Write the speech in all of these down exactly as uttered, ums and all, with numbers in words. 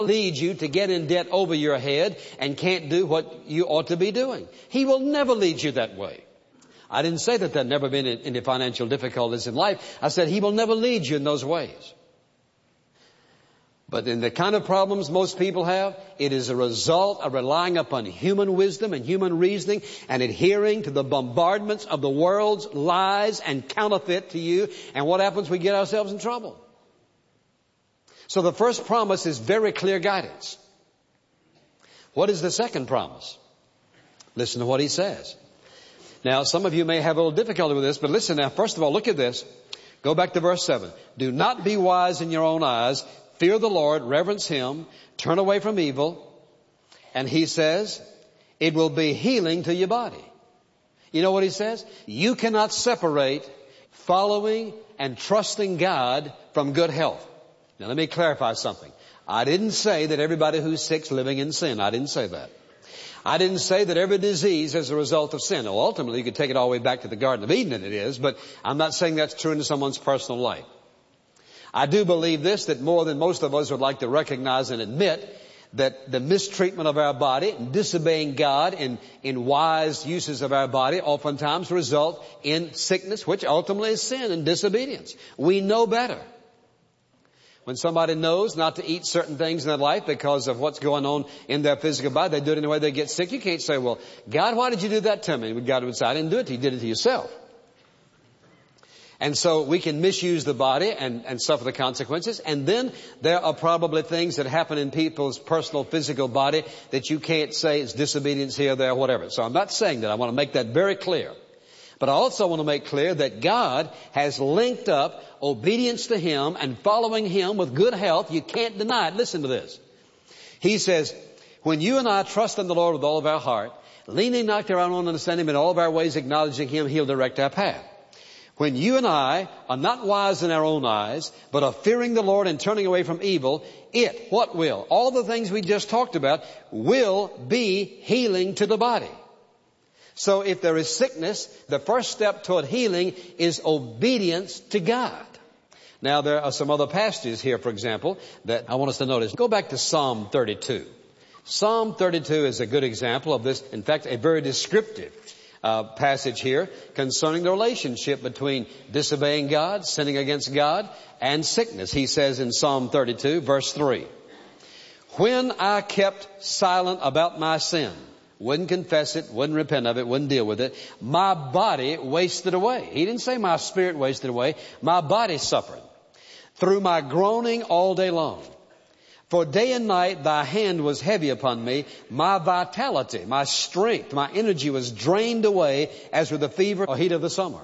lead you to get in debt over your head and can't do what you ought to be doing. He will never lead you that way. I didn't say that there never been any financial difficulties in life. I said he will never lead you in those ways. But in the kind of problems most people have, it is a result of relying upon human wisdom and human reasoning and adhering to the bombardments of the world's lies and counterfeit to you. And what happens? We get ourselves in trouble. So the first promise is very clear guidance. What is the second promise? Listen to what he says. Now, some of you may have a little difficulty with this, but listen now. First of all, look at this. Go back to verse seven. Do not be wise in your own eyes. Fear the Lord, reverence Him, turn away from evil. And he says, it will be healing to your body. You know what he says? You cannot separate following and trusting God from good health. Now let me clarify something. I didn't say that everybody who's sick is living in sin. I didn't say that. I didn't say that every disease is a result of sin. Well, ultimately, you could take it all the way back to the Garden of Eden, and it is, but I'm not saying that's true in someone's personal life. I do believe this, that more than most of us would like to recognize and admit that the mistreatment of our body and disobeying God in, in wise uses of our body oftentimes result in sickness, which ultimately is sin and disobedience. We know better. When somebody knows not to eat certain things in their life because of what's going on in their physical body, they do it anyway, they get sick. You can't say, well, God, why did you do that to me? God would say, I didn't do it to you, you did it to yourself. And so we can misuse the body and, and suffer the consequences. And then there are probably things that happen in people's personal physical body that you can't say it's disobedience here, there, whatever. So I'm not saying that. I want to make that very clear. But I also want to make clear that God has linked up obedience to Him and following Him with good health. You can't deny it. Listen to this. He says, when you and I trust in the Lord with all of our heart, leaning not to our own understanding, but in all of our ways acknowledging Him, He'll direct our path. When you and I are not wise in our own eyes, but are fearing the Lord and turning away from evil, it, what will? All the things we just talked about will be healing to the body. So if there is sickness, the first step toward healing is obedience to God. Now there are some other passages here, for example, that I want us to notice. Go back to Psalm thirty-two. Psalm thirty-two is a good example of this. In fact, a very descriptive uh, passage here concerning the relationship between disobeying God, sinning against God, and sickness. He says in Psalm thirty-two, verse three, when I kept silent about my sin, wouldn't confess it, wouldn't repent of it, wouldn't deal with it, my body wasted away. He didn't say my spirit wasted away. My body suffered through my groaning all day long. For day and night thy hand was heavy upon me. My vitality, my strength, my energy was drained away as with the fever or heat of the summer.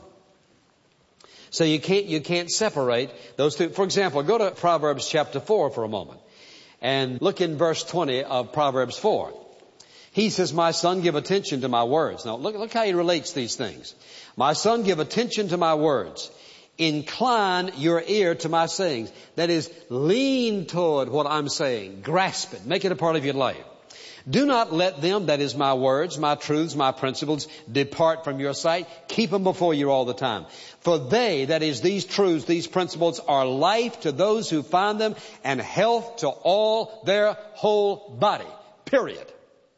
So you can't, you can't separate those two. For example, go to Proverbs chapter four for a moment and look in verse twenty of Proverbs four. He says, my son, give attention to my words. Now, look, look how he relates these things. My son, give attention to my words. Incline your ear to my sayings. That is, lean toward what I'm saying. Grasp it. Make it a part of your life. Do not let them, that is my words, my truths, my principles, depart from your sight. Keep them before you all the time. For they, that is these truths, these principles, are life to those who find them and health to all their whole body. Period.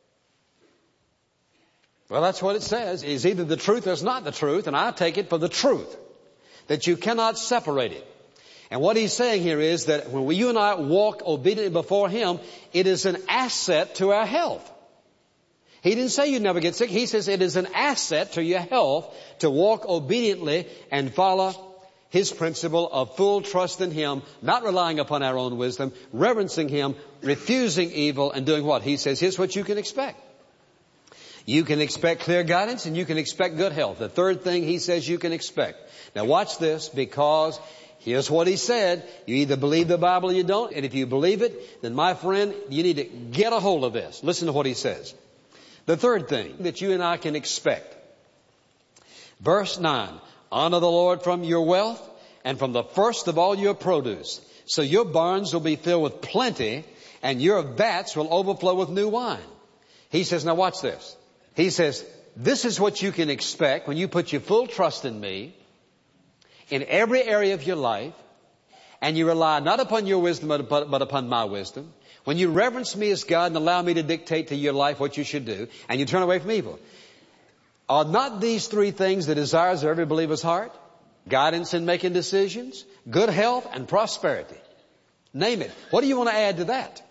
Well, that's what it says, is either the truth or it's not the truth, and I take it for the truth, that you cannot separate it. And what he's saying here is that when we, you and I walk obediently before Him, it is an asset to our health. He didn't say you'd never get sick. He says it is an asset to your health to walk obediently and follow His principle of full trust in Him, not relying upon our own wisdom, reverencing Him, refusing evil, and doing what? He says, here's what you can expect. You can expect clear guidance and you can expect good health. The third thing he says you can expect. Now watch this, because here's what he said. You either believe the Bible or you don't. And if you believe it, then my friend, you need to get a hold of this. Listen to what he says. The third thing that you and I can expect. Verse nine, honor the Lord from your wealth and from the first of all your produce. So your barns will be filled with plenty and your vats will overflow with new wine. He says, now watch this. He says, this is what you can expect when you put your full trust in me in every area of your life, and you rely not upon your wisdom but upon my wisdom. When you reverence me as God and allow me to dictate to your life what you should do, and you turn away from evil, are not these three things the desires of every believer's heart? Guidance in making decisions, good health, and prosperity. Name it. What do you want to add to that?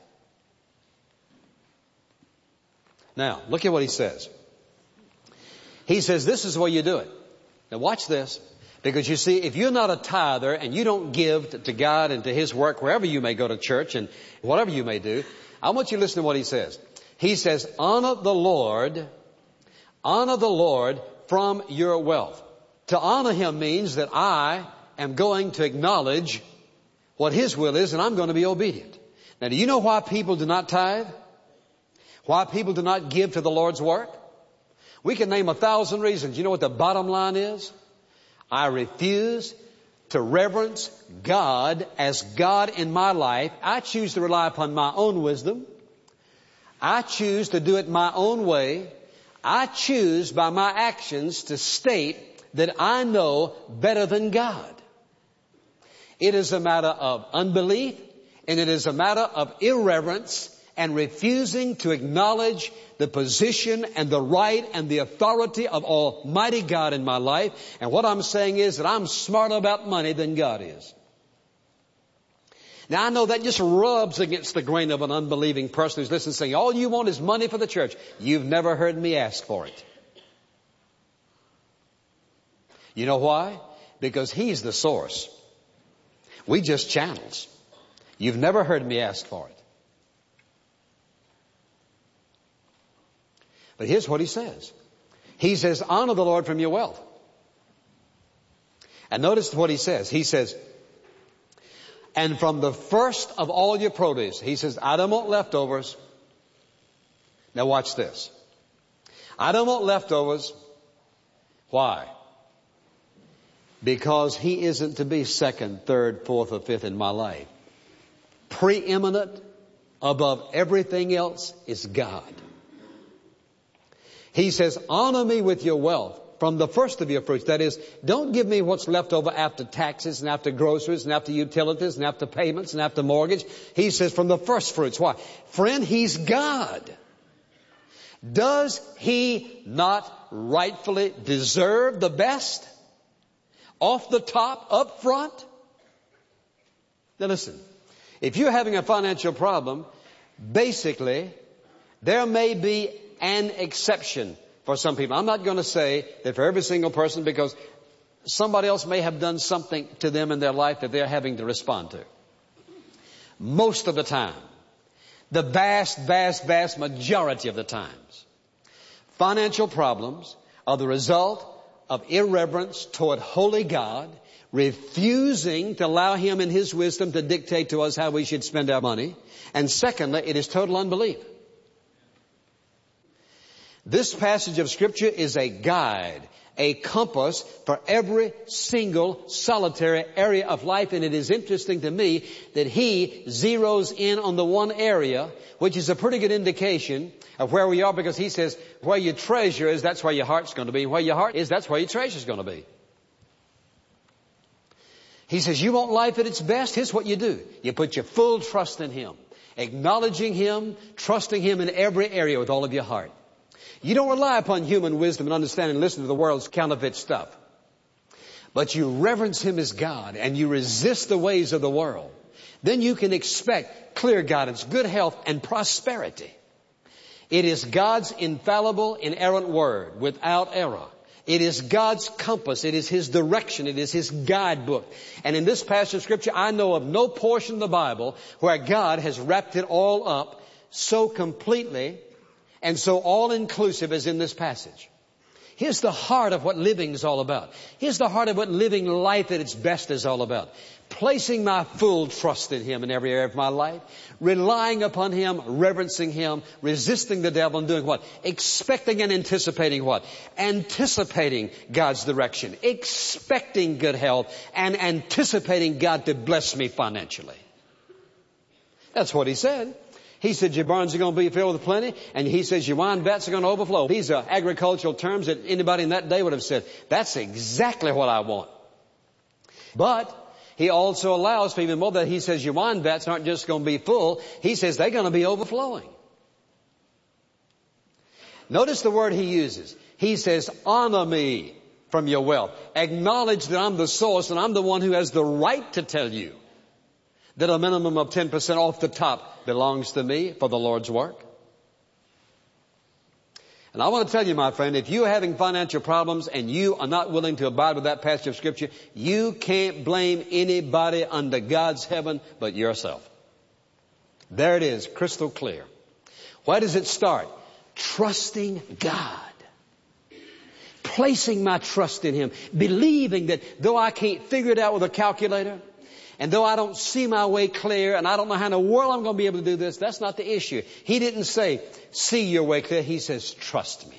Now, look at what he says. He says, this is the way you do it. Now watch this. Because you see, if you're not a tither and you don't give to God and to His work wherever you may go to church and whatever you may do, I want you to listen to what he says. He says, honor the Lord, honor the Lord from your wealth. To honor Him means that I am going to acknowledge what His will is and I'm going to be obedient. Now, do you know why people do not tithe? Why people do not give to the Lord's work? We can name a thousand reasons. You know what the bottom line is? I refuse to reverence God as God in my life. I choose to rely upon my own wisdom. I choose to do it my own way. I choose by my actions to state that I know better than God. It is a matter of unbelief, and it is a matter of irreverence and refusing to acknowledge the position and the right and the authority of Almighty God in my life. And what I'm saying is that I'm smarter about money than God is. Now I know that just rubs against the grain of an unbelieving person who's listening saying, all you want is money for the church. You've never heard me ask for it. You know why? Because He's the source. We just channels. You've never heard me ask for it. But here's what he says. He says, honor the Lord from your wealth. And notice what he says. He says, and from the first of all your produce. He says, I don't want leftovers. Now watch this. I don't want leftovers. Why? Because He isn't to be second, third, fourth, or fifth in my life. Preeminent above everything else is God. He says, honor me with your wealth from the first of your fruits. That is, don't give me what's left over after taxes and after groceries and after utilities and after payments and after mortgage. He says from the first fruits. Why? Friend, He's God. Does He not rightfully deserve the best? Off the top, up front? Now listen, if you're having a financial problem, basically, there may be an exception for some people. I'm not going to say that for every single person, because somebody else may have done something to them in their life that they're having to respond to. Most of the time, the vast, vast, vast majority of the times, financial problems are the result of irreverence toward holy God, refusing to allow Him in His wisdom to dictate to us how we should spend our money. And secondly, it is total unbelief. This passage of Scripture is a guide, a compass for every single solitary area of life. And it is interesting to me that He zeroes in on the one area, which is a pretty good indication of where we are, because He says, where your treasure is, that's where your heart's going to be. And where your heart is, that's where your treasure's going to be. He says, you want life at its best? Here's what you do. You put your full trust in Him, acknowledging Him, trusting Him in every area with all of your heart. You don't rely upon human wisdom and understanding and listen to the world's counterfeit stuff. But you reverence Him as God and you resist the ways of the world. Then you can expect clear guidance, good health, and prosperity. It is God's infallible, inerrant word without error. It is God's compass. It is His direction. It is His guidebook. And in this passage of Scripture, I know of no portion of the Bible where God has wrapped it all up so completely and so all-inclusive as in this passage. Here's the heart of what living is all about. Here's the heart of what living life at its best is all about. Placing my full trust in Him in every area of my life. Relying upon Him, reverencing Him, resisting the devil, and doing what? Expecting and anticipating what? Anticipating God's direction. Expecting good health and anticipating God to bless me financially. That's what He said. He said your barns are going to be filled with plenty, and He says your wine vats are going to overflow. These are agricultural terms that anybody in that day would have said, that's exactly what I want. But He also allows for even more that He says your wine vats aren't just going to be full. He says they're going to be overflowing. Notice the word He uses. He says, honor me from your wealth. Acknowledge that I'm the source and I'm the one who has the right to tell you that a minimum of ten percent off the top belongs to me for the Lord's work. And I want to tell you, my friend, if you're having financial problems and you are not willing to abide with that passage of Scripture, you can't blame anybody under God's heaven but yourself. There it is, crystal clear. Where does it start? Trusting God. Placing my trust in Him. Believing that though I can't figure it out with a calculator, and though I don't see my way clear, and I don't know how in the world I'm going to be able to do this, that's not the issue. He didn't say, see your way clear. He says, trust me.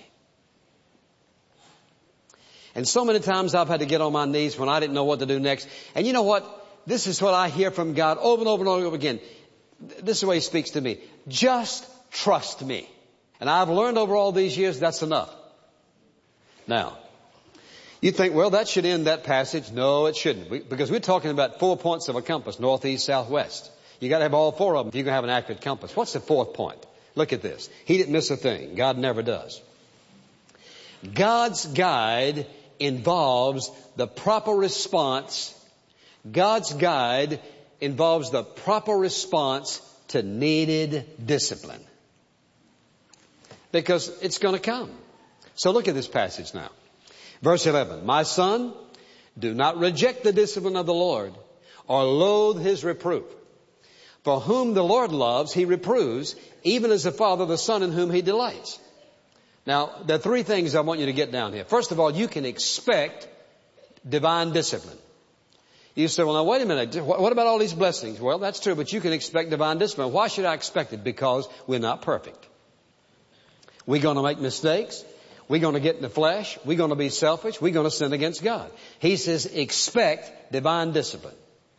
And so many times I've had to get on my knees when I didn't know what to do next. And you know what? This is what I hear from God over and over and over again. This is the way He speaks to me. Just trust me. And I've learned over all these years that's enough. Now, you think, well, that should end that passage. No, it shouldn't. We, because we're talking about four points of a compass, north, east, south, west. You got to have all four of them if you're going to have an accurate compass. What's the fourth point? Look at this. He didn't miss a thing. God never does. God's guide involves the proper response. God's guide involves the proper response to needed discipline. Because it's going to come. So look at this passage now. Verse eleven, my son, do not reject the discipline of the Lord or loathe His reproof. For whom the Lord loves, He reproves, even as the Father the Son in whom He delights. Now, there are three things I want you to get down here. First of all, you can expect divine discipline. You say, well, now, wait a minute. What about all these blessings? Well, that's true, but you can expect divine discipline. Why should I expect it? Because we're not perfect. We're going to make mistakes. We're going to get in the flesh. We're going to be selfish. We're going to sin against God. He says, expect divine discipline.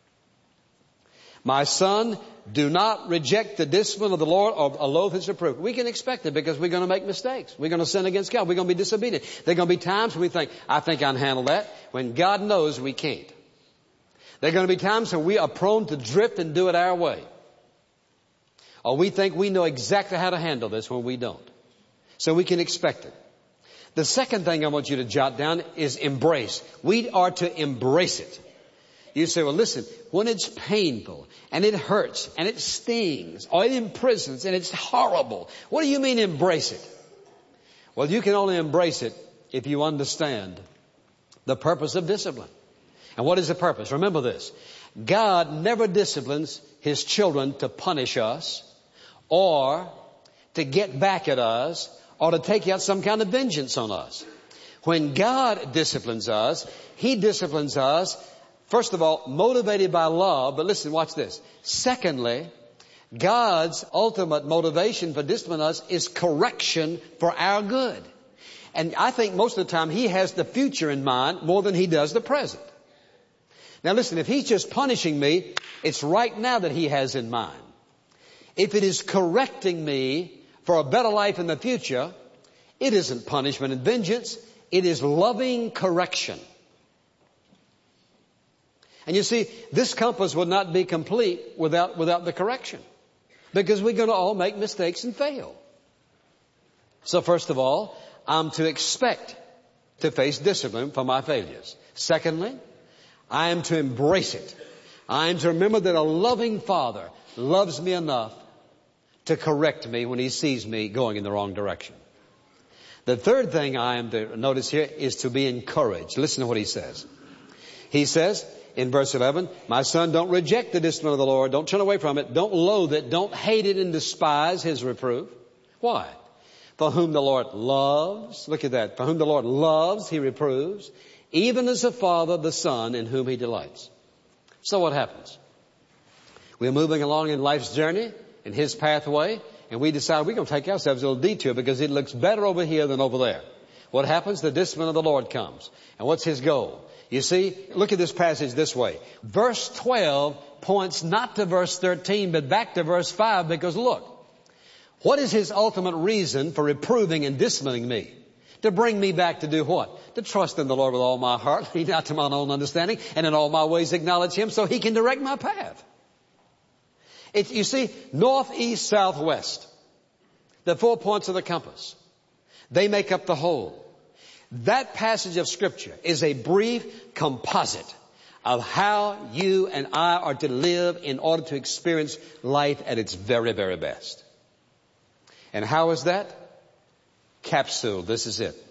My son, do not reject the discipline of the Lord or loathe His reproof. We can expect it because we're going to make mistakes. We're going to sin against God. We're going to be disobedient. There are going to be times when we think, I think I can handle that, when God knows we can't. There are going to be times when we are prone to drift and do it our way. Or we think we know exactly how to handle this when we don't. So we can expect it. The second thing I want you to jot down is embrace. We are to embrace it. You say, well, listen, when it's painful and it hurts and it stings or it imprisons and it's horrible, what do you mean embrace it? Well, you can only embrace it if you understand the purpose of discipline. And what is the purpose? Remember this. God never disciplines His children to punish us or to get back at us or to take out some kind of vengeance on us. When God disciplines us, He disciplines us, first of all, motivated by love. But listen, watch this. Secondly, God's ultimate motivation for disciplining us is correction for our good. And I think most of the time He has the future in mind more than He does the present. Now listen, if He's just punishing me, it's right now that He has in mind. If it is correcting me for a better life in the future, it isn't punishment and vengeance. It is loving correction. And you see, this compass would not be complete without, without the correction. Because we're going to all make mistakes and fail. So first of all, I'm to expect to face discipline for my failures. Secondly, I am to embrace it. I am to remember that a loving Father loves me enough to correct me when He sees me going in the wrong direction. The third thing I am to notice here is to be encouraged. Listen to what He says. He says in verse eleven, my son, don't reject the discipline of the Lord. Don't turn away from it. Don't loathe it. Don't hate it and despise His reproof. Why? For whom the Lord loves, look at that, for whom the Lord loves, He reproves, even as the Father, the Son, in whom He delights. So what happens? We're moving along in life's journey, in His pathway, and we decide we're going to take ourselves a little detour because it looks better over here than over there. What happens? The discipline of the Lord comes. And what's His goal? You see, look at this passage this way. Verse twelve points not to verse thirteen, but back to verse five, because look, what is His ultimate reason for reproving and disciplining me? To bring me back to do what? To trust in the Lord with all my heart, lean not to my own understanding, and in all my ways acknowledge Him so He can direct my path. It, you see, north, east, south, west, the four points of the compass, they make up the whole. That passage of Scripture is a brief composite of how you and I are to live in order to experience life at its very, very best. And how is that? Capsule. This is it.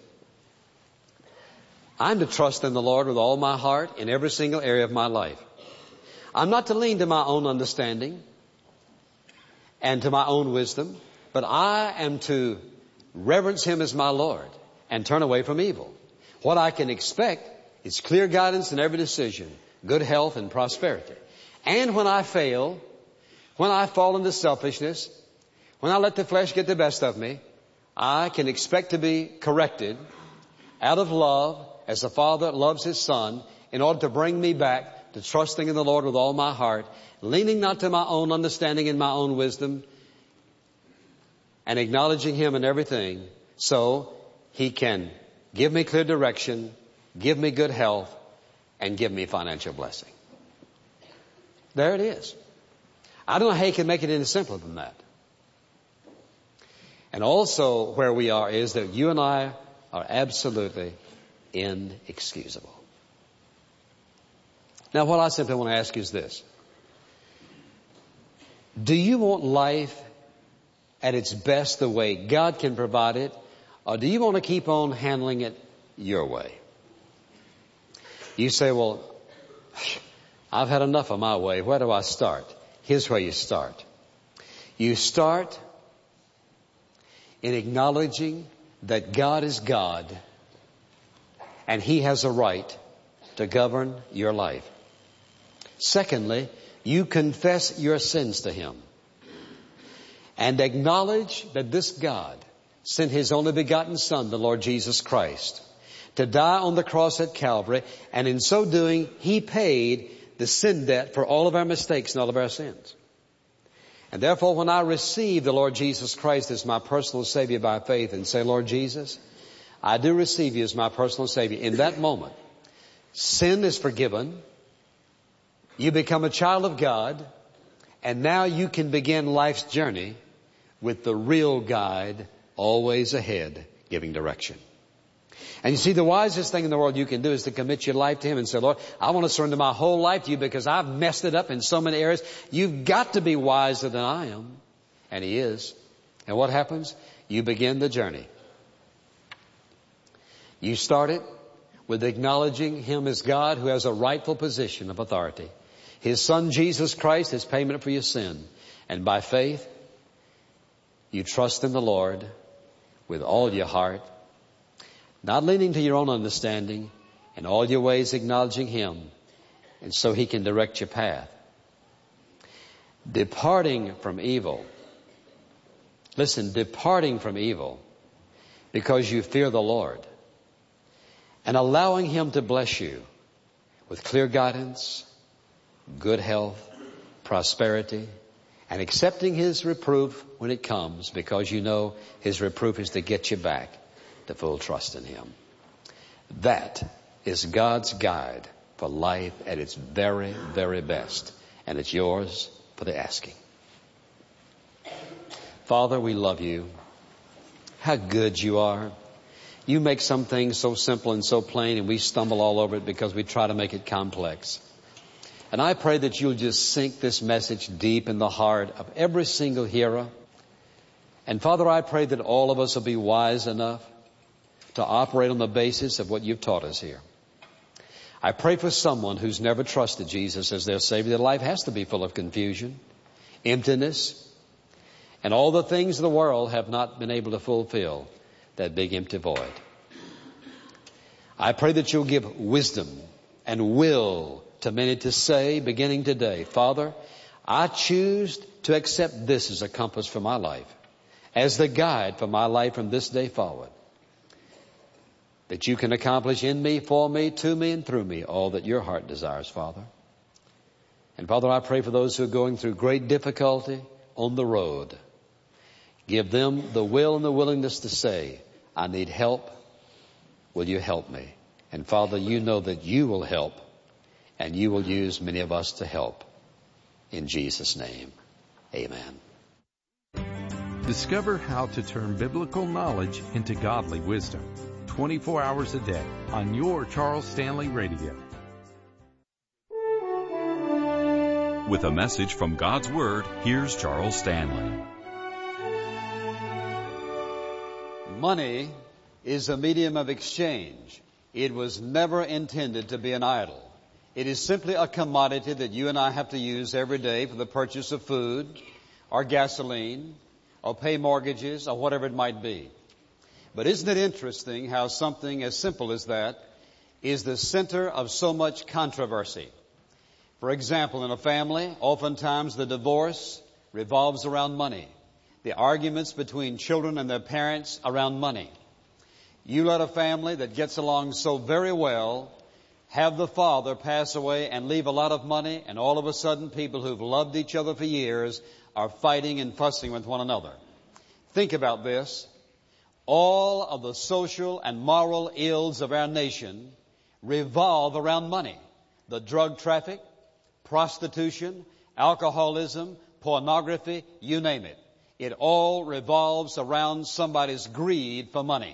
I'm to trust in the Lord with all my heart in every single area of my life. I'm not to lean to my own understanding and to my own wisdom, but I am to reverence Him as my Lord and turn away from evil. What I can expect is clear guidance in every decision, good health and prosperity. And when I fail, when I fall into selfishness, when I let the flesh get the best of me, I can expect to be corrected out of love as the Father loves His Son in order to bring me back to trusting in the Lord with all my heart, leaning not to my own understanding and my own wisdom, and acknowledging Him in everything so He can give me clear direction, give me good health, and give me financial blessing. There it is. I don't know how you can make it any simpler than that. And also where we are is that you and I are absolutely inexcusable. Now what I simply want to ask you is this. Do you want life at its best the way God can provide it, or do you want to keep on handling it your way? You say, well, I've had enough of my way. Where do I start? Here's where you start. You start in acknowledging that God is God and He has a right to govern your life. Secondly, you confess your sins to Him and acknowledge that this God sent His only begotten Son, the Lord Jesus Christ, to die on the cross at Calvary, and in so doing, He paid the sin debt for all of our mistakes and all of our sins. And therefore, when I receive the Lord Jesus Christ as my personal Savior by faith and say, Lord Jesus, I do receive You as my personal Savior, in that moment, sin is forgiven, you become a child of God, and now you can begin life's journey with the real guide always ahead, giving direction. And you see, the wisest thing in the world you can do is to commit your life to Him and say, Lord, I want to surrender my whole life to You because I've messed it up in so many areas. You've got to be wiser than I am. And He is. And what happens? You begin the journey. You start it with acknowledging Him as God who has a rightful position of authority. His Son, Jesus Christ, is payment for your sin. And by faith, you trust in the Lord with all your heart, not leaning to your own understanding, in all your ways acknowledging Him, and so He can direct your path. Departing from evil. Listen, departing from evil because you fear the Lord and allowing Him to bless you with clear guidance, good health, prosperity, and accepting His reproof when it comes because you know His reproof is to get you back to full trust in Him. That is God's guide for life at its very, very best. And it's yours for the asking. Father, we love You. How good You are. You make some things so simple and so plain, and we stumble all over it because we try to make it complex. And I pray that You'll just sink this message deep in the heart of every single hearer. And Father, I pray that all of us will be wise enough to operate on the basis of what You've taught us here. I pray for someone who's never trusted Jesus as their Savior. Their life has to be full of confusion, emptiness, and all the things of the world have not been able to fulfill that big empty void. I pray that You'll give wisdom and will to many to say, beginning today, Father, I choose to accept this as a compass for my life, as the guide for my life from this day forward. That You can accomplish in me, for me, to me, and through me all that Your heart desires, Father. And Father, I pray for those who are going through great difficulty on the road. Give them the will and the willingness to say, I need help, will you help me? And Father, you know that you will help, and you will use many of us to help. In Jesus' name, amen. Discover how to turn biblical knowledge into godly wisdom. twenty-four hours a day on your Charles Stanley Radio. With a message from God's Word, here's Charles Stanley. Money is a medium of exchange. It was never intended to be an idol. It is simply a commodity that you and I have to use every day for the purchase of food or gasoline or pay mortgages or whatever it might be. But isn't it interesting how something as simple as that is the center of so much controversy? For example, in a family, oftentimes the divorce revolves around money. The arguments between children and their parents around money. You let a family that gets along so very well have the father pass away and leave a lot of money, and all of a sudden people who've loved each other for years are fighting and fussing with one another. Think about this. All of the social and moral ills of our nation revolve around money. The drug traffic, prostitution, alcoholism, pornography, you name it. It all revolves around somebody's greed for money.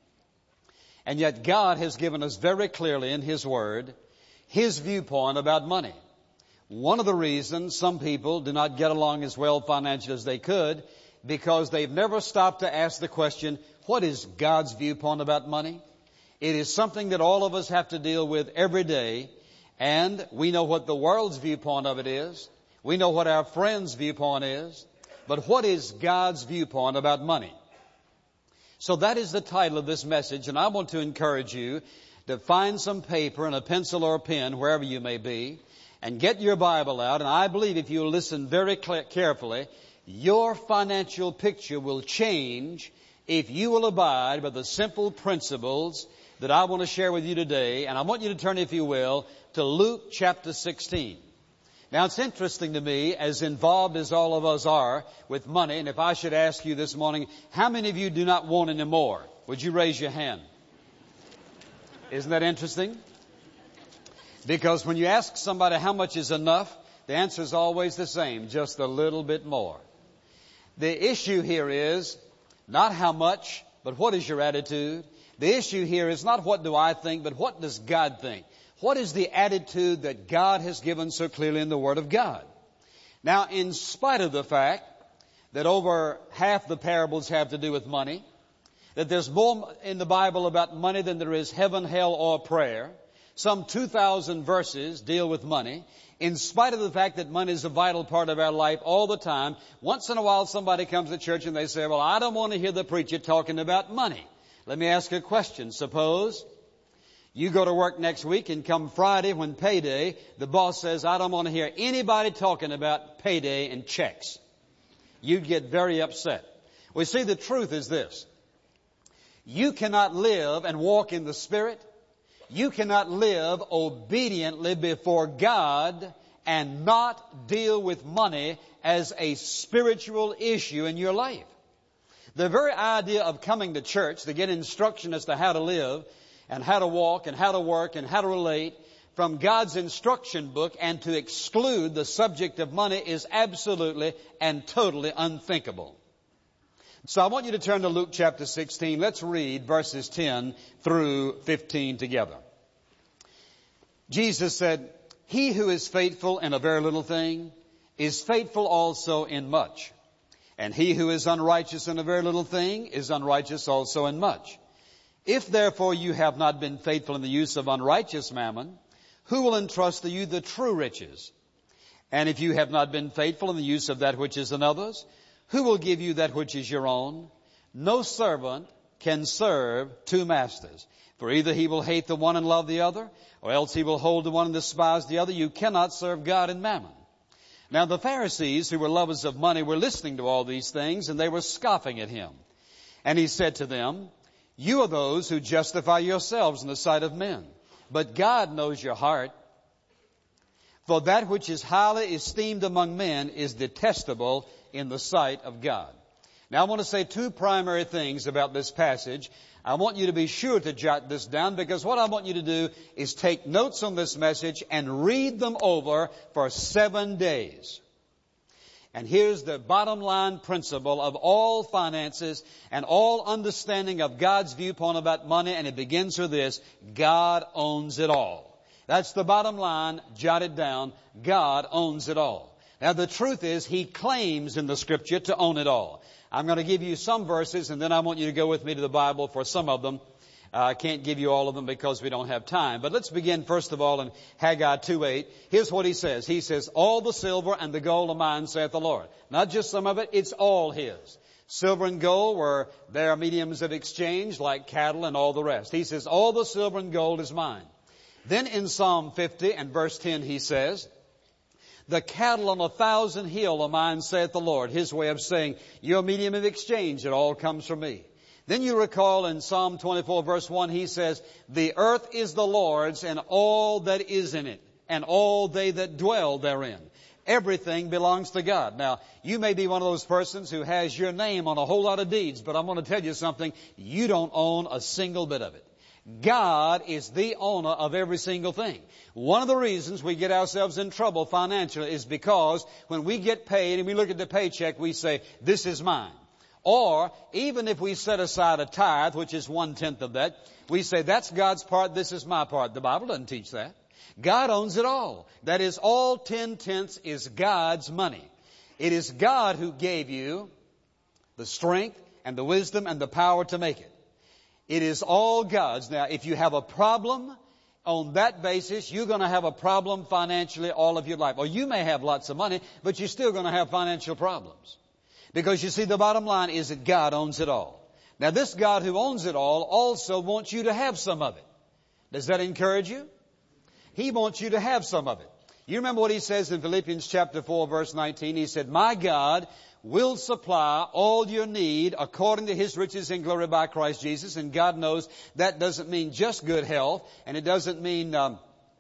And yet God has given us very clearly in His Word His viewpoint about money. One of the reasons some people do not get along as well financially as they could, because they've never stopped to ask the question, what is God's viewpoint about money? It is something that all of us have to deal with every day. And we know what the world's viewpoint of it is. We know what our friends' viewpoint is. But what is God's viewpoint about money? So that is the title of this message, and I want to encourage you to find some paper and a pencil or a pen, wherever you may be, and get your Bible out. And I believe if you listen very carefully, your financial picture will change if you will abide by the simple principles that I want to share with you today. And I want you to turn, if you will, to Luke chapter sixteen. Now, it's interesting to me, as involved as all of us are with money, and if I should ask you this morning, how many of you do not want any more? Would you raise your hand? Isn't that interesting? Because when you ask somebody how much is enough, the answer is always the same, just a little bit more. The issue here is not how much, but what is your attitude? The issue here is not what do I think, but what does God think? What is the attitude that God has given so clearly in the Word of God? Now, in spite of the fact that over half the parables have to do with money, that there's more in the Bible about money than there is heaven, hell, or prayer, some two thousand verses deal with money. In spite of the fact that money is a vital part of our life all the time, once in a while somebody comes to church and they say, well, I don't want to hear the preacher talking about money. Let me ask you a question. Suppose you go to work next week and come Friday when payday, the boss says, I don't want to hear anybody talking about payday and checks. You'd get very upset. Well, see, the truth is this. You cannot live and walk in the Spirit. You cannot live obediently before God and not deal with money as a spiritual issue in your life. The very idea of coming to church to get instruction as to how to live and how to walk and how to work and how to relate from God's instruction book and to exclude the subject of money is absolutely and totally unthinkable. So I want you to turn to Luke chapter sixteen. Let's read verses ten through fifteen together. Jesus said, he who is faithful in a very little thing is faithful also in much. And he who is unrighteous in a very little thing is unrighteous also in much. If therefore you have not been faithful in the use of unrighteous mammon, who will entrust to you the true riches? And if you have not been faithful in the use of that which is another's, who will give you that which is your own? No servant can serve two masters. For either he will hate the one and love the other, or else he will hold the one and despise the other. You cannot serve God and mammon. Now the Pharisees, who were lovers of money, were listening to all these things, and they were scoffing at him. And he said to them, you are those who justify yourselves in the sight of men, but God knows your heart. For that which is highly esteemed among men is detestable in the sight of God. Now, I want to say two primary things about this passage. I want you to be sure to jot this down, because what I want you to do is take notes on this message and read them over for seven days. And here's the bottom line principle of all finances and all understanding of God's viewpoint about money, and it begins with this: God owns it all. That's the bottom line. Jot it down. God owns it all. Now, the truth is, He claims in the Scripture to own it all. I'm going to give you some verses, and then I want you to go with me to the Bible for some of them. Uh, I can't give you all of them because we don't have time. But let's begin, first of all, in Haggai two eight. Here's what he says. He says, all the silver and the gold are mine, saith the Lord. Not just some of it, it's all His. Silver and gold were their mediums of exchange, like cattle and all the rest. He says, all the silver and gold is mine. Then in Psalm fifty and verse ten, he says, the cattle on a thousand hill are mine, saith the Lord. His way of saying, your medium of exchange, it all comes from me. Then you recall in Psalm twenty-four verse one, he says, the earth is the Lord's and all that is in it, and all they that dwell therein. Everything belongs to God. Now, you may be one of those persons who has your name on a whole lot of deeds, but I'm going to tell you something. You don't own a single bit of it. God is the owner of every single thing. One of the reasons we get ourselves in trouble financially is because when we get paid and we look at the paycheck, we say, this is mine. Or even if we set aside a tithe, which is one-tenth of that, we say, that's God's part, this is my part. The Bible doesn't teach that. God owns it all. That is, all ten-tenths is God's money. It is God who gave you the strength and the wisdom and the power to make it. It is all God's. Now, if you have a problem on that basis, you're going to have a problem financially all of your life. Or you may have lots of money, but you're still going to have financial problems. Because you see, the bottom line is that God owns it all. Now, this God who owns it all also wants you to have some of it. Does that encourage you? He wants you to have some of it. You remember what He says in Philippians chapter four, verse nineteen. He said, my God will supply all your need according to His riches in glory by Christ Jesus. And God knows that doesn't mean just good health, and it doesn't mean um,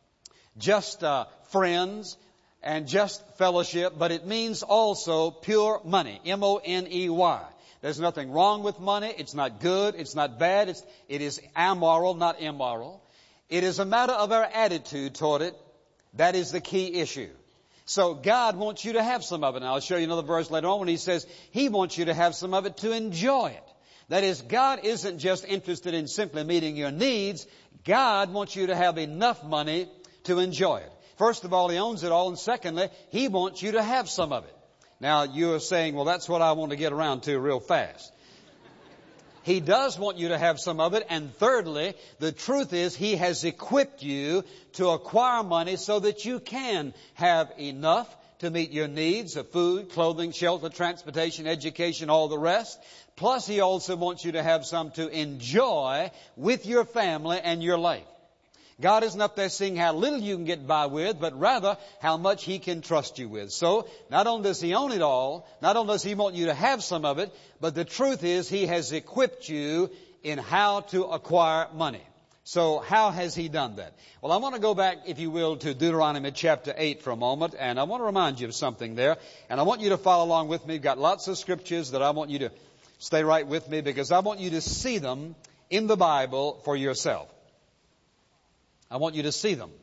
just uh, friends and just fellowship, but it means also pure money, M O N E Y. There's nothing wrong with money. It's not good. It's not bad. It's, it is amoral, not immoral. It is a matter of our attitude toward it. That is the key issue. So God wants you to have some of it. And I'll show you another verse later on when He says He wants you to have some of it to enjoy it. That is, God isn't just interested in simply meeting your needs. God wants you to have enough money to enjoy it. First of all, He owns it all. And secondly, He wants you to have some of it. Now, you're saying, well, that's what I want to get around to real fast. He does want you to have some of it. And thirdly, the truth is He has equipped you to acquire money so that you can have enough to meet your needs of food, clothing, shelter, transportation, education, all the rest. Plus, He also wants you to have some to enjoy with your family and your life. God isn't up there seeing how little you can get by with, but rather how much He can trust you with. So, not only does He own it all, not only does He want you to have some of it, but the truth is He has equipped you in how to acquire money. So, how has He done that? Well, I want to go back, if you will, to Deuteronomy chapter eight for a moment, and I want to remind you of something there, and I want you to follow along with me. I've got lots of scriptures that I want you to stay right with me, because I want you to see them in the Bible for yourself. I want you to see them.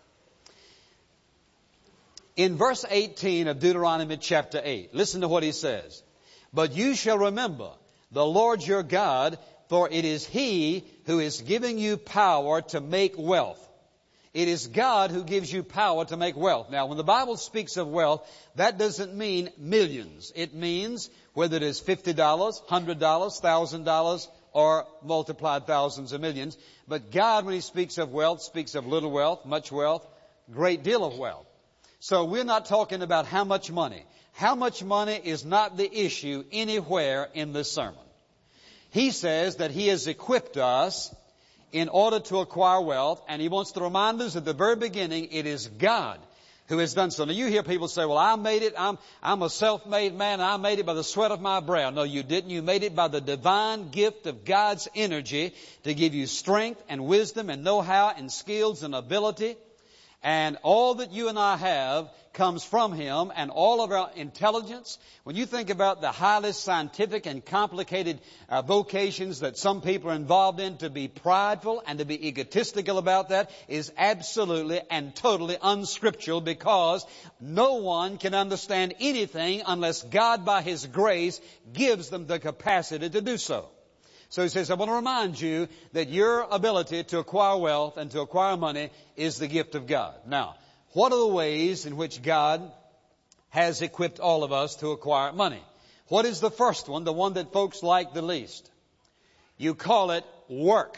In verse eighteen of Deuteronomy chapter eight, listen to what he says. But you shall remember the Lord your God, for it is He who is giving you power to make wealth. It is God who gives you power to make wealth. Now, when the Bible speaks of wealth, that doesn't mean millions. It means whether it is fifty dollars, one hundred dollars, one thousand dollars, or multiplied thousands or millions. But God, when He speaks of wealth, speaks of little wealth, much wealth, great deal of wealth. So we're not talking about how much money. How much money is not the issue anywhere in this sermon. He says that He has equipped us in order to acquire wealth, and He wants to remind us at the very beginning, it is God who has done so. Now, you hear people say, well, I made it. I'm, I'm a self-made man. I made it by the sweat of my brow. No, you didn't. You made it by the divine gift of God's energy to give you strength and wisdom and know-how and skills and ability. And all that you and I have comes from Him, and all of our intelligence. When you think about the highly scientific and complicated uh, vocations that some people are involved in, to be prideful and to be egotistical about that is absolutely and totally unscriptural, because no one can understand anything unless God by His grace gives them the capacity to do so. So he says, I want to remind you that your ability to acquire wealth and to acquire money is the gift of God. Now, what are the ways in which God has equipped all of us to acquire money? What is the first one, the one that folks like the least? You call it work.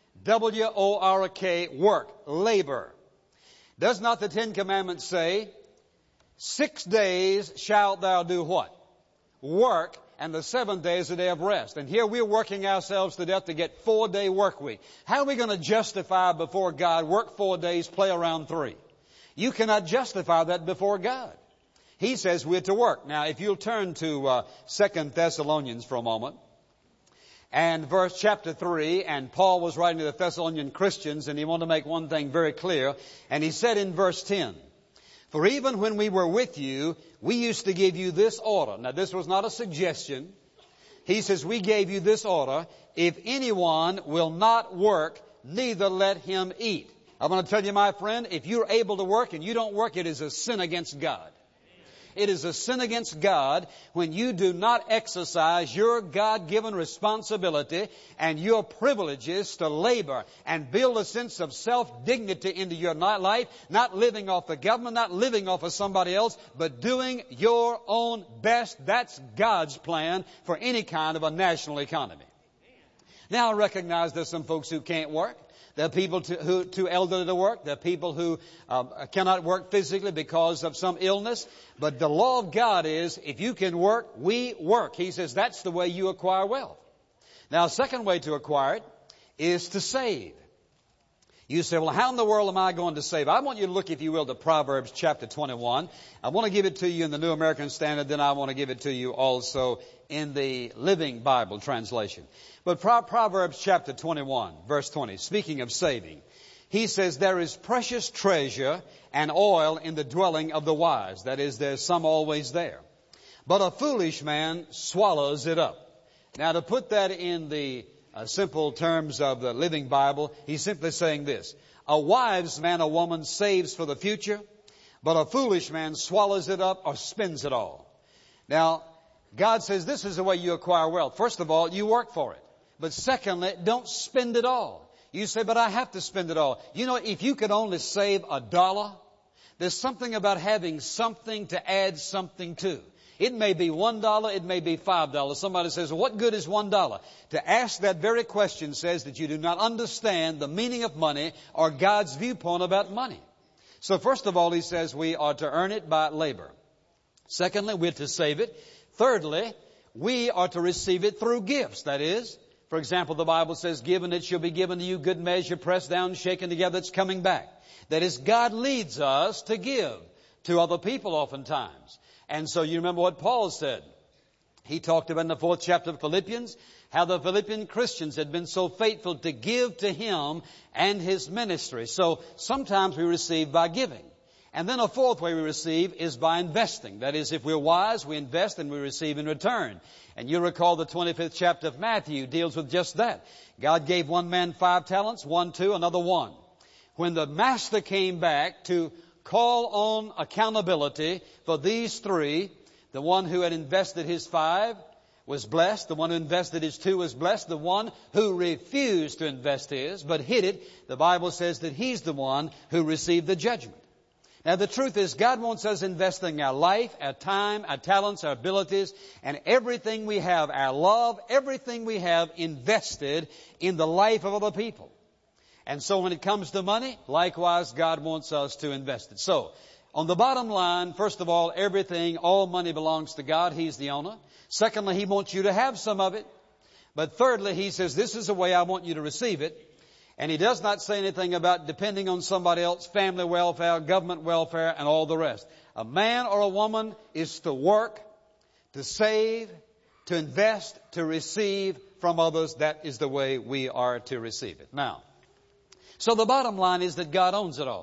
W O R K, work, labor. Does not the Ten Commandments say, six days shalt thou do what? Work, and the seventh day is a day of rest. And here we're working ourselves to death to get four-day work week. How are we going to justify before God, work four days, play around three? You cannot justify that before God. He says we're to work. Now, if you'll turn to uh, Second Thessalonians for a moment, and verse chapter three, and Paul was writing to the Thessalonian Christians, and he wanted to make one thing very clear, and he said in verse ten, for even when we were with you, we used to give you this order. Now, this was not a suggestion. He says, we gave you this order. If anyone will not work, neither let him eat. I'm going to tell you, my friend, if you're able to work and you don't work, it is a sin against God. It is a sin against God when you do not exercise your God-given responsibility and your privileges to labor and build a sense of self-dignity into your life, not living off the government, not living off of somebody else, but doing your own best. That's God's plan for any kind of a national economy. Now, I recognize there's some folks who can't work. There are people to, who too elderly to work. There are people who uh, cannot work physically because of some illness. But the law of God is, if you can work, we work. He says that's the way you acquire wealth. Now, a second way to acquire it is to save. You say, well, how in the world am I going to save? I want you to look, if you will, to Proverbs chapter twenty-one. I want to give it to you in the New American Standard, then I want to give it to you also in the Living Bible translation. But Proverbs chapter twenty-one, verse twenty, speaking of saving, he says, there is precious treasure and oil in the dwelling of the wise. That is, there's some always there. But a foolish man swallows it up. Now, to put that in the uh, simple terms of the Living Bible, he's simply saying this. A wise man or woman saves for the future, but a foolish man swallows it up or spends it all. Now, God says this is the way you acquire wealth. First of all, you work for it. But secondly, don't spend it all. You say, but I have to spend it all. You know, if you could only save a dollar, there's something about having something to add something to. It may be one dollar, it may be five dollars. Somebody says, well, what good is one dollar? To ask that very question says that you do not understand the meaning of money or God's viewpoint about money. So first of all, he says we are to earn it by labor. Secondly, we're to save it. Thirdly, we are to receive it through gifts. That is, for example, the Bible says, given it shall be given to you, good measure, pressed down, shaken together, it's coming back. That is, God leads us to give to other people oftentimes. And so you remember what Paul said. He talked about in the fourth chapter of Philippians, how the Philippian Christians had been so faithful to give to him and his ministry. So sometimes we receive by giving. And then a fourth way we receive is by investing. That is, if we're wise, we invest and we receive in return. And you recall the twenty-fifth chapter of Matthew deals with just that. God gave one man five talents, one two, another one. When the master came back to call on accountability for these three, the one who had invested his five was blessed. The one who invested his two was blessed. The one who refused to invest his but hid it, the Bible says that he's the one who received the judgment. Now, the truth is, God wants us investing our life, our time, our talents, our abilities, and everything we have, our love, everything we have invested in the life of other people. And so when it comes to money, likewise, God wants us to invest it. So, on the bottom line, first of all, everything, all money belongs to God. He's the owner. Secondly, He wants you to have some of it. But thirdly, He says, this is the way I want you to receive it. And He does not say anything about depending on somebody else, family welfare, government welfare, and all the rest. A man or a woman is to work, to save, to invest, to receive from others. That is the way we are to receive it. Now, so the bottom line is that God owns it all.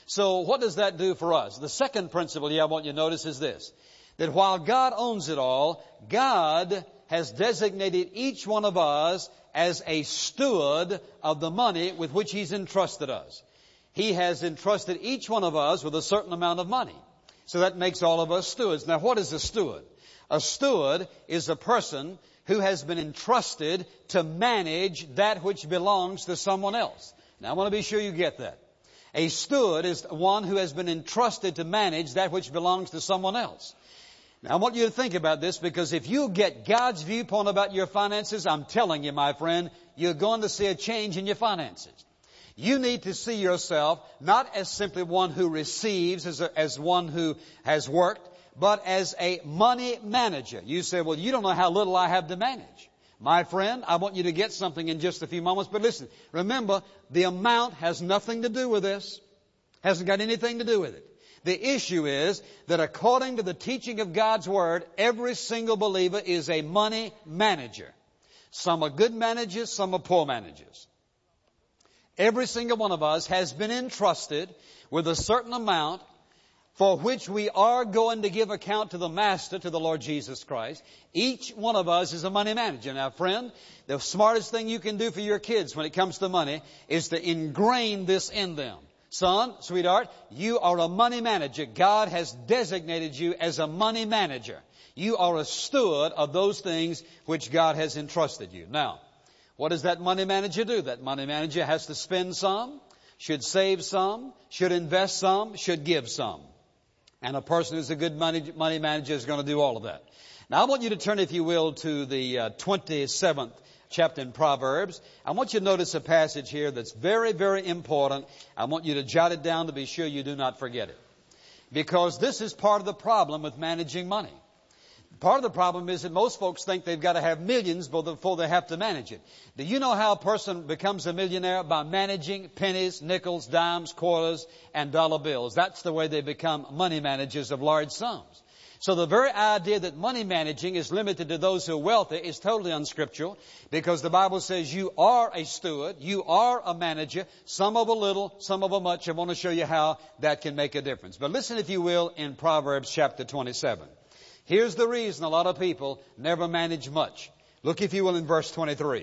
So what does that do for us? The second principle here I want you to notice is this, that while God owns it all, God has designated each one of us as a steward of the money with which He's entrusted us. He has entrusted each one of us with a certain amount of money. So that makes all of us stewards. Now, what is a steward? A steward is a person who has been entrusted to manage that which belongs to someone else. Now, I want to be sure you get that. A steward is one who has been entrusted to manage that which belongs to someone else. Now, I want you to think about this, because if you get God's viewpoint about your finances, I'm telling you, my friend, you're going to see a change in your finances. You need to see yourself not as simply one who receives, as, a, as one who has worked, but as a money manager. You say, well, you don't know how little I have to manage. My friend, I want you to get something in just a few moments, but listen, remember, the amount has nothing to do with this. Hasn't got anything to do with it. The issue is that according to the teaching of God's Word, every single believer is a money manager. Some are good managers, some are poor managers. Every single one of us has been entrusted with a certain amount for which we are going to give account to the Master, to the Lord Jesus Christ. Each one of us is a money manager. Now, friend, the smartest thing you can do for your kids when it comes to money is to ingrain this in them. Son, sweetheart, you are a money manager. God has designated you as a money manager. You are a steward of those things which God has entrusted you. Now, what does that money manager do? That money manager has to spend some, should save some, should invest some, should give some. And a person who's a good money, money manager is going to do all of that. Now, I want you to turn, if you will, to the uh, twenty-seventh chapter in Proverbs. I want you to notice a passage here that's very, very important. I want you to jot it down to be sure you do not forget it. Because this is part of the problem with managing money. Part of the problem is that most folks think they've got to have millions before they have to manage it. Do you know how a person becomes a millionaire? By managing pennies, nickels, dimes, quarters, and dollar bills. That's the way they become money managers of large sums. So the very idea that money managing is limited to those who are wealthy is totally unscriptural, because the Bible says you are a steward, you are a manager, some of a little, some of a much. I want to show you how that can make a difference. But listen, if you will, in Proverbs chapter twenty-seven. Here's the reason a lot of people never manage much. Look, if you will, in verse twenty-three.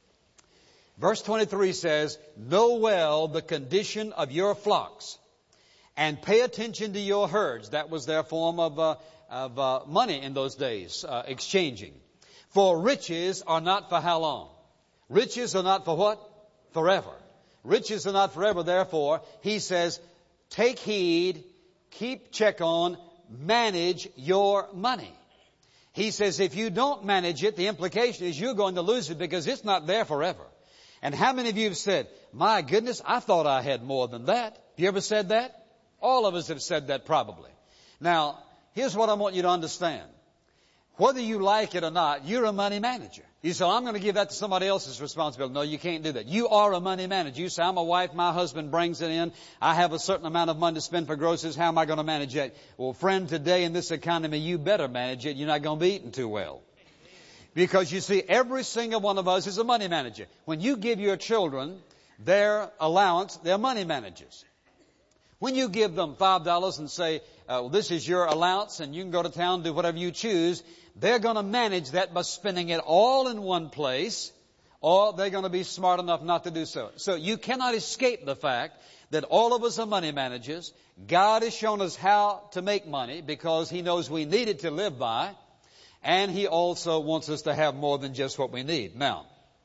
Verse twenty-three says, know well the condition of your flocks, and pay attention to your herds. That was their form of uh, of uh, money in those days, uh, exchanging. For riches are not for how long? Riches are not for what? Forever. Riches are not forever. Therefore, he says, take heed, keep check on, manage your money. He says if you don't manage it, the implication is you're going to lose it, because it's not there forever. And how many of you have said, my goodness, I thought I had more than that? Have you ever said that? All of us have said that probably. Now, here's what I want you to understand. Whether you like it or not, you're a money manager. You say, I'm going to give that to somebody else's responsibility. No, you can't do that. You are a money manager. You say, I'm a wife, my husband brings it in, I have a certain amount of money to spend for groceries, how am I going to manage that? Well, friend, today in this economy, you better manage it. You're not going to be eating too well. Because you see, every single one of us is a money manager. When you give your children their allowance, they're money managers. When you give them five dollars and say, uh, well, this is your allowance and you can go to town and do whatever you choose, they're going to manage that by spending it all in one place, or they're going to be smart enough not to do so. So you cannot escape the fact that all of us are money managers. God has shown us how to make money because He knows we need it to live by, and He also wants us to have more than just what we need. Now,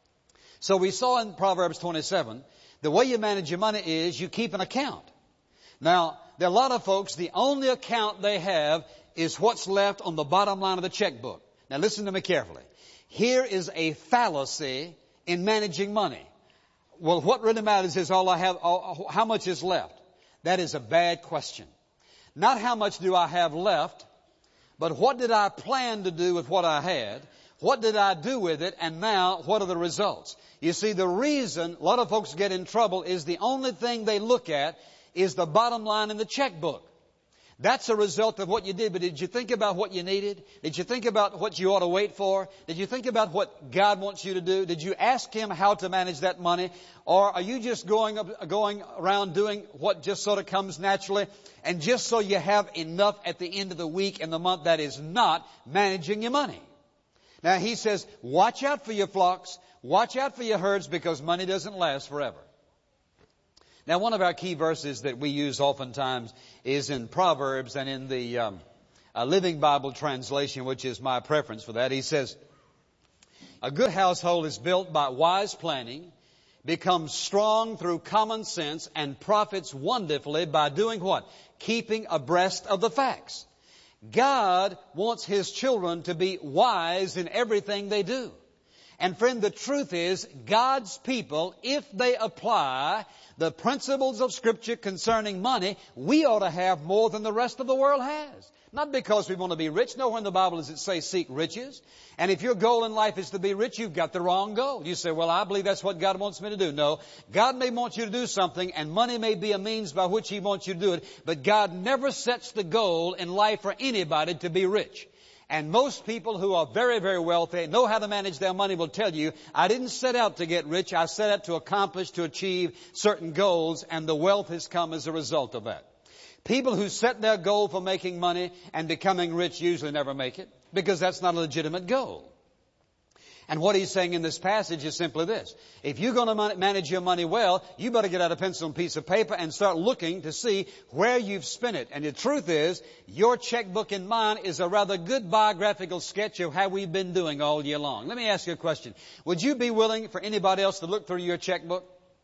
so we saw in Proverbs twenty-seven, the way you manage your money is you keep an account. Now, there are a lot of folks, the only account they have is what's left on the bottom line of the checkbook. Now, listen to me carefully. Here is a fallacy in managing money. Well, what really matters is all I have, all, how much is left. That is a bad question. Not how much do I have left, but what did I plan to do with what I had? What did I do with it? And now, what are the results? You see, the reason a lot of folks get in trouble is the only thing they look at is the bottom line in the checkbook. That's a result of what you did. But did you think about what you needed? Did you think about what you ought to wait for? Did you think about what God wants you to do? Did you ask Him how to manage that money? Or are you just going up, going around doing what just sort of comes naturally? And just so you have enough at the end of the week and the month, that is not managing your money. Now He says, watch out for your flocks. Watch out for your herds, because money doesn't last forever. Now, one of our key verses that we use oftentimes is in Proverbs and in the um, uh, Living Bible translation, which is my preference for that. He says, a good household is built by wise planning, becomes strong through common sense, and profits wonderfully by doing what? Keeping abreast of the facts. God wants His children to be wise in everything they do. And friend, the truth is, God's people, if they apply the principles of Scripture concerning money, we ought to have more than the rest of the world has. Not because we want to be rich. Nowhere in the Bible does it say seek riches. And if your goal in life is to be rich, you've got the wrong goal. You say, well, I believe that's what God wants me to do. No, God may want you to do something, and money may be a means by which He wants you to do it, but God never sets the goal in life for anybody to be rich. And most people who are very, very wealthy, know how to manage their money, will tell you, I didn't set out to get rich. I set out to accomplish, to achieve certain goals, and the wealth has come as a result of that. People who set their goal for making money and becoming rich usually never make it, because that's not a legitimate goal. And what he's saying in this passage is simply this. If you're going to manage your money well, you better get out a pencil and piece of paper and start looking to see where you've spent it. And the truth is, your checkbook and mine is a rather good biographical sketch of how we've been doing all year long. Let me ask you a question. Would you be willing for anybody else to look through your checkbook?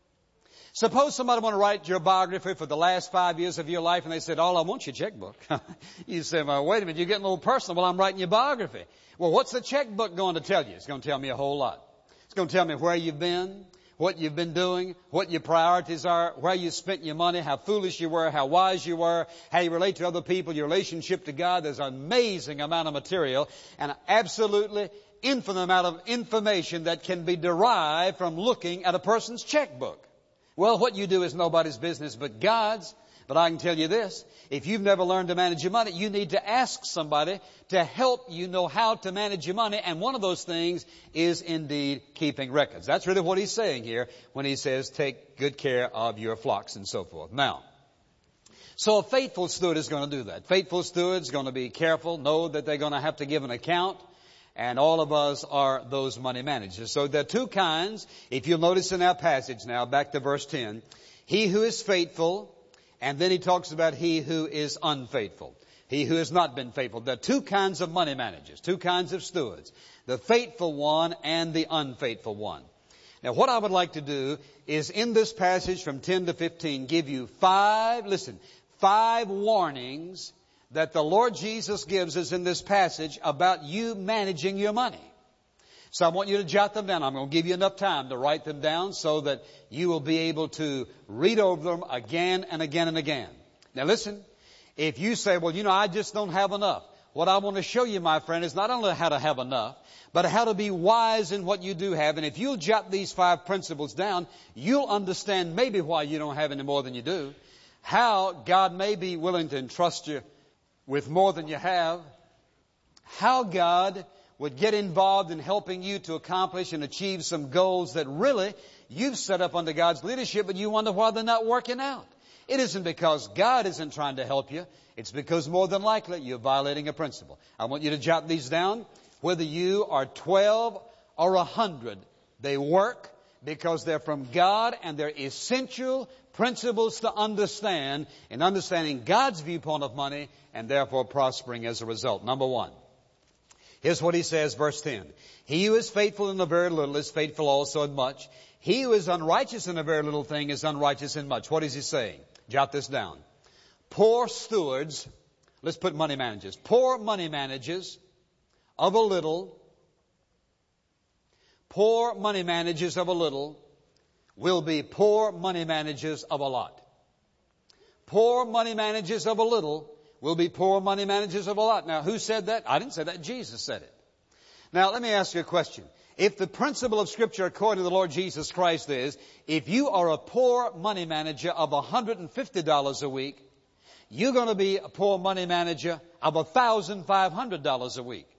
Suppose somebody want to write your biography for the last five years of your life, and they said, all I want your checkbook. You say, well, wait a minute, you're getting a little personal. Well, I'm writing your biography. Well, what's the checkbook going to tell you? It's going to tell me a whole lot. It's going to tell me where you've been, what you've been doing, what your priorities are, where you spent your money, how foolish you were, how wise you were, how you relate to other people, your relationship to God. There's an amazing amount of material and an absolutely infinite amount of information that can be derived from looking at a person's checkbook. Well, what you do is nobody's business but God's. But I can tell you this, if you've never learned to manage your money, you need to ask somebody to help you know how to manage your money. And one of those things is indeed keeping records. That's really what he's saying here when he says take good care of your flocks and so forth. Now, so a faithful steward is going to do that. Faithful steward's going to be careful, know that they're going to have to give an account. And all of us are those money managers. So there are two kinds. If you'll notice in our passage now, back to verse ten, he who is faithful, and then he talks about he who is unfaithful. He who has not been faithful. There are two kinds of money managers, two kinds of stewards. The faithful one and the unfaithful one. Now what I would like to do is in this passage from ten to fifteen give you five, listen, five warnings that the Lord Jesus gives us in this passage about you managing your money. So I want you to jot them down. I'm going to give you enough time to write them down so that you will be able to read over them again and again and again. Now listen, if you say, well, you know, I just don't have enough. What I want to show you, my friend, is not only how to have enough, but how to be wise in what you do have. And if you'll jot these five principles down, you'll understand maybe why you don't have any more than you do, how God may be willing to entrust you with more than you have, how God would get involved in helping you to accomplish and achieve some goals that really you've set up under God's leadership, but you wonder why they're not working out. It isn't because God isn't trying to help you. It's because more than likely you're violating a principle. I want you to jot these down. Whether you are twelve or a hundred, they work because they're from God and they're essential principles to understand in understanding God's viewpoint of money and therefore prospering as a result. Number one. Here's what he says, verse ten. He who is faithful in a very little is faithful also in much. He who is unrighteous in a very little thing is unrighteous in much. What is he saying? Jot this down. Poor stewards, let's put money managers. Poor money managers of a little, poor money managers of a little will be poor money managers of a lot. Poor money managers of a little will be poor money managers of a lot. Now, who said that? I didn't say that. Jesus said it. Now, let me ask you a question. If the principle of Scripture according to the Lord Jesus Christ is, if you are a poor money manager of one hundred fifty dollars a week, you're going to be a poor money manager of one thousand five hundred dollars a week.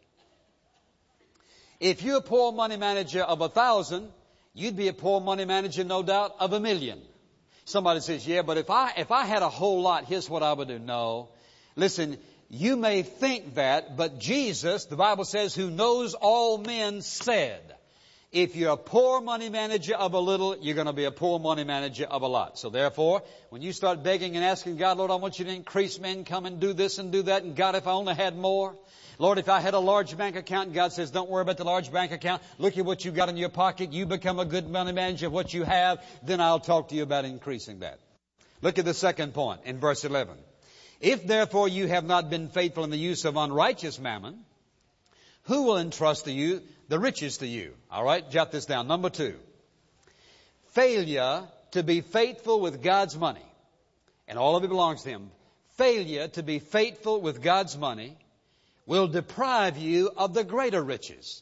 If you're a poor money manager of a thousand, you'd be a poor money manager, no doubt, of a million. Somebody says, yeah, but if I, if I had a whole lot, here's what I would do. No. Listen, you may think that, but Jesus, the Bible says, who knows all men, said, if you're a poor money manager of a little, you're going to be a poor money manager of a lot. So therefore, when you start begging and asking God, Lord, I want you to increase my income and do this and do that, and God, if I only had more. Lord, if I had a large bank account, and God says, don't worry about the large bank account. Look at what you got in your pocket. You become a good money manager of what you have. Then I'll talk to you about increasing that. Look at the second point in verse eleven. If therefore you have not been faithful in the use of unrighteous mammon, who will entrust to you the riches to you? All right, jot this down. Number two, failure to be faithful with God's money, and all of it belongs to Him. Failure to be faithful with God's money will deprive you of the greater riches.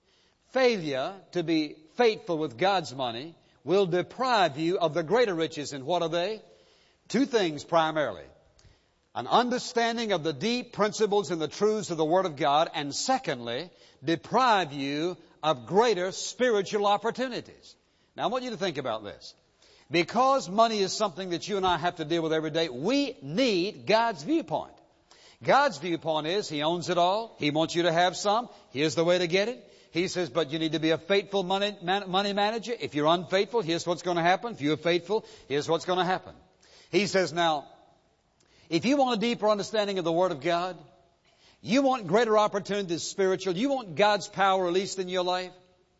Failure to be faithful with God's money will deprive you of the greater riches. And what are they? Two things primarily. An understanding of the deep principles and the truths of the Word of God, and secondly, deprive you of greater spiritual opportunities. Now I want you to think about this. Because money is something that you and I have to deal with every day, we need God's viewpoint. God's viewpoint is He owns it all. He wants you to have some. Here's the way to get it. He says, but you need to be a faithful money, man, money manager. If you're unfaithful, here's what's going to happen. If you're faithful, here's what's going to happen. He says, now, if you want a deeper understanding of the Word of God, you want greater opportunities spiritual, you want God's power released in your life,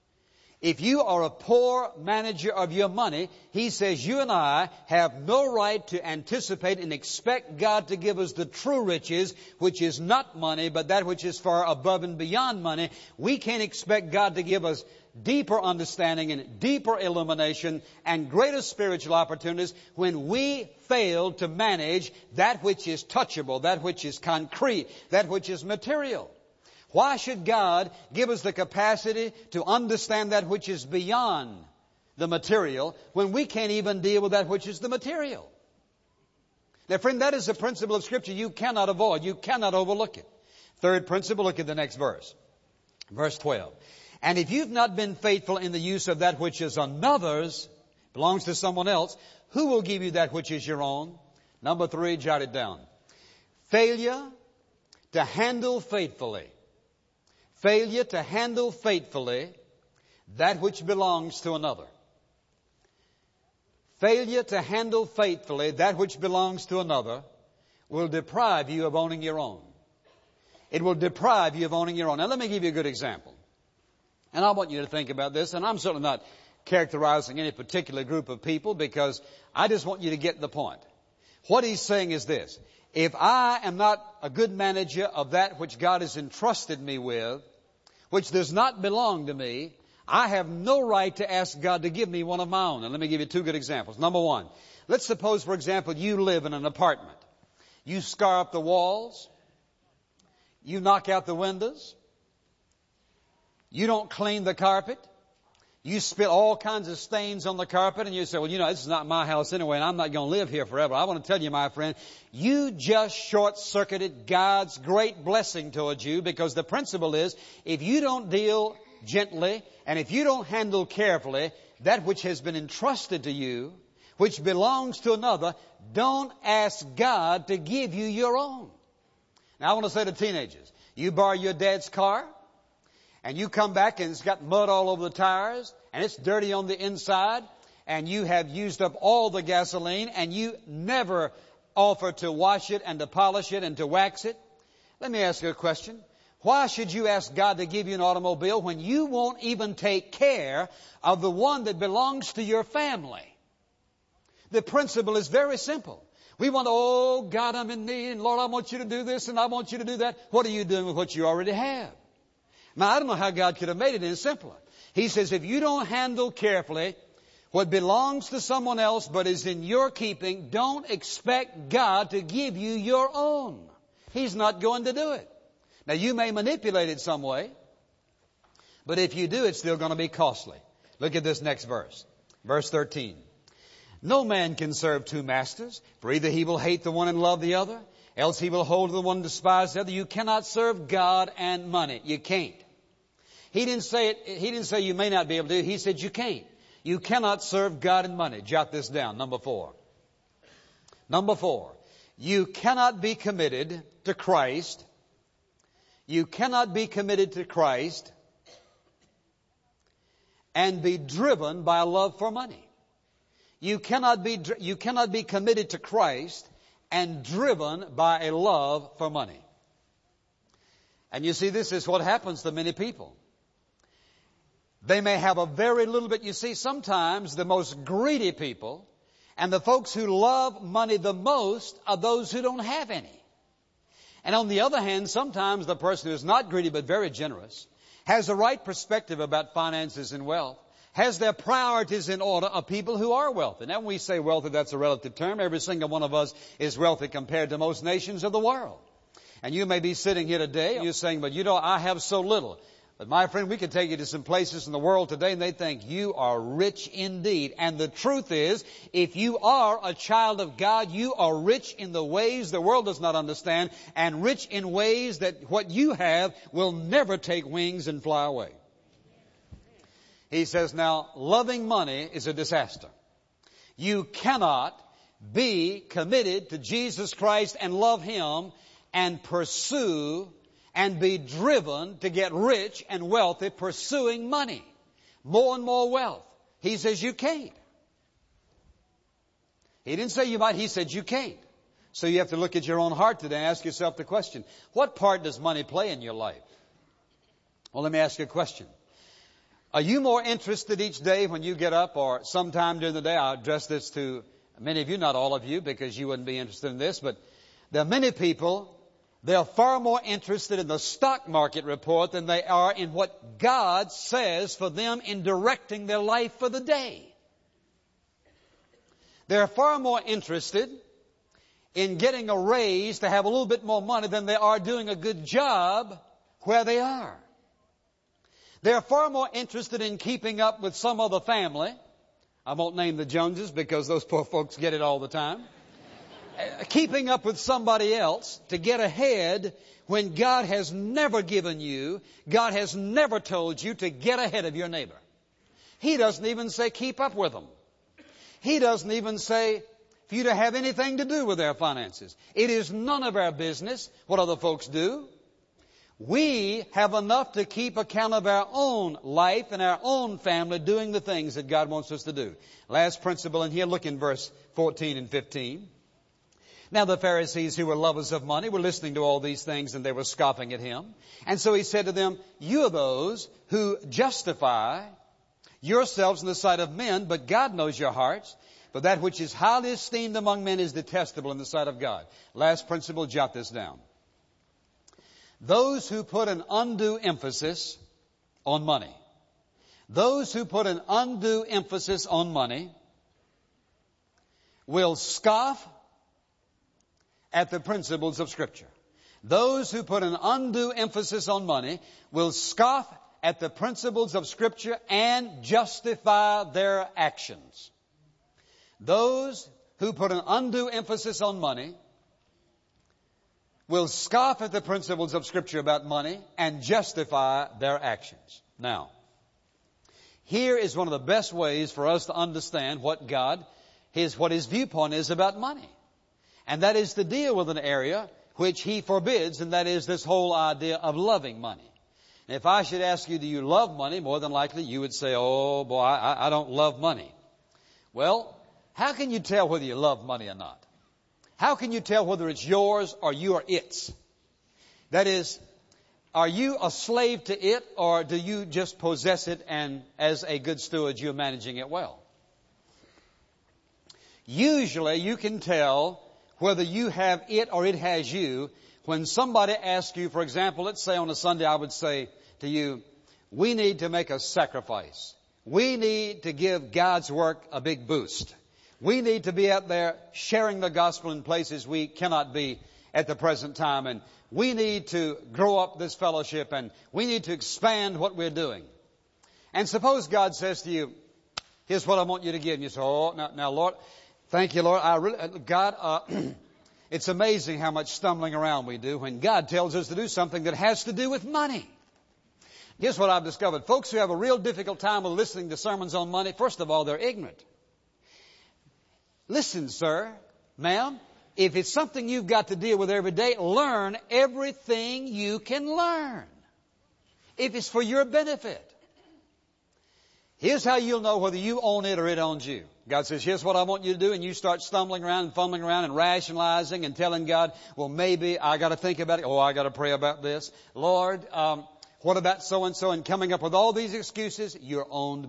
if you are a poor manager of your money, He says you and I have no right to anticipate and expect God to give us the true riches, which is not money, but that which is far above and beyond money. We can't expect God to give us deeper understanding and deeper illumination and greater spiritual opportunities when we fail to manage that which is touchable, that which is concrete, that which is material. Why should God give us the capacity to understand that which is beyond the material when we can't even deal with that which is the material? Now, friend, that is a principle of Scripture you cannot avoid. You cannot overlook it. Third principle, look at the next verse. Verse twelve. And if you've not been faithful in the use of that which is another's, belongs to someone else, who will give you that which is your own? Number three, jot it down. Failure to handle faithfully. Failure to handle faithfully that which belongs to another. Failure to handle faithfully that which belongs to another will deprive you of owning your own. It will deprive you of owning your own. Now let me give you a good example. And I want you to think about this, and I'm certainly not characterizing any particular group of people because I just want you to get the point. What he's saying is this. If I am not a good manager of that which God has entrusted me with, which does not belong to me, I have no right to ask God to give me one of my own. And let me give you two good examples. Number one, let's suppose, for example, you live in an apartment. You scar up the walls. You knock out the windows. You don't clean the carpet. You spit all kinds of stains on the carpet, and you say, well, you know, this is not my house anyway, and I'm not going to live here forever. I want to tell you, my friend, you just short-circuited God's great blessing towards you, because the principle is, if you don't deal gently, and if you don't handle carefully that which has been entrusted to you, which belongs to another, don't ask God to give you your own. Now, I want to say to teenagers, you borrow your dad's car, and you come back and it's got mud all over the tires, and it's dirty on the inside, and you have used up all the gasoline, and you never offer to wash it and to polish it and to wax it. Let me ask you a question. Why should you ask God to give you an automobile when you won't even take care of the one that belongs to your family? The principle is very simple. We want, oh, God, I'm in need, and Lord, I want you to do this, and I want you to do that. What are you doing with what you already have? Now, I don't know how God could have made it any simpler. He says, if you don't handle carefully what belongs to someone else but is in your keeping, don't expect God to give you your own. He's not going to do it. Now, you may manipulate it some way, but if you do, it's still going to be costly. Look at this next verse. Verse thirteen. No man can serve two masters, for either he will hate the one and love the other, else he will hold to the one and despise the other. You cannot serve God and money. You can't. He didn't say it, he didn't say you may not be able to do it. He said you can't. You cannot serve God and money. Jot this down. Number four. Number four. You cannot be committed to Christ. You cannot be committed to Christ and be driven by a love for money. You cannot be, you cannot be committed to Christ and driven by a love for money. And you see, this is what happens to many people. They may have a very little bit. You see, sometimes the most greedy people and the folks who love money the most are those who don't have any. And on the other hand, sometimes the person who is not greedy but very generous has the right perspective about finances and wealth, has their priorities in order of people who are wealthy. Now, when we say wealthy, that's a relative term. Every single one of us is wealthy compared to most nations of the world. And you may be sitting here today and you're saying, but you know, I have so little. But my friend, we could take you to some places in the world today and they think you are rich indeed. And the truth is, if you are a child of God, you are rich in the ways the world does not understand and rich in ways that what you have will never take wings and fly away. He says, now, loving money is a disaster. You cannot be committed to Jesus Christ and love Him and pursue and be driven to get rich and wealthy pursuing money. More and more wealth. He says you can't. He didn't say you might, he said you can't. So you have to look at your own heart today and ask yourself the question, what part does money play in your life? Well, let me ask you a question. Are you more interested each day when you get up or sometime during the day? I'll address this to many of you, not all of you, because you wouldn't be interested in this, but there are many people, they are far more interested in the stock market report than they are in what God says for them in directing their life for the day. They're far more interested in getting a raise to have a little bit more money than they are doing a good job where they are. They're far more interested in keeping up with some other family. I won't name the Joneses because those poor folks get it all the time. Keeping up with somebody else to get ahead when God has never given you, God has never told you to get ahead of your neighbor. He doesn't even say keep up with them. He doesn't even say for you to have anything to do with their finances. It is none of our business what other folks do. We have enough to keep account of our own life and our own family doing the things that God wants us to do. Last principle in here, look in verse fourteen and fifteen. Now the Pharisees who were lovers of money were listening to all these things and they were scoffing at Him. And so He said to them, you are those who justify yourselves in the sight of men, but God knows your hearts. For that which is highly esteemed among men is detestable in the sight of God. Last principle, jot this down. Those who put an undue emphasis on money, those who put an undue emphasis on money will scoff at the principles of Scripture. Those who put an undue emphasis on money will scoff at the principles of Scripture and justify their actions. Those who put an undue emphasis on money will scoff at the principles of Scripture about money and justify their actions. Now, here is one of the best ways for us to understand what God, his, what His viewpoint is about money. And that is to deal with an area which He forbids, and that is this whole idea of loving money. And if I should ask you, do you love money? More than likely you would say, oh boy, I, I don't love money. Well, how can you tell whether you love money or not? How can you tell whether it's yours or you are its? That is, are you a slave to it or do you just possess it and as a good steward you're managing it well? Usually you can tell whether you have it or it has you when somebody asks you, for example, let's say on a Sunday I would say to you, we need to make a sacrifice. We need to give God's work a big boost. We need to be out there sharing the gospel in places we cannot be at the present time. And we need to grow up this fellowship and we need to expand what we're doing. And suppose God says to you, Here's what I want you to give. And you say, oh, now, now Lord, thank you, Lord. I really, God, uh, it's amazing how much stumbling around we do when God tells us to do something that has to do with money. Here's what I've discovered. Folks who have a real difficult time with listening to sermons on money, first of all, they're ignorant. Listen, sir, ma'am, if it's something you've got to deal with every day, learn everything you can learn. If it's for your benefit. Here's how you'll know whether you own it or it owns you. God says, here's what I want you to do, and you start stumbling around and fumbling around and rationalizing and telling God, well, maybe I got to think about it. Oh, I got to pray about this. Lord, um, what about so-and-so? And coming up with all these excuses, you're owned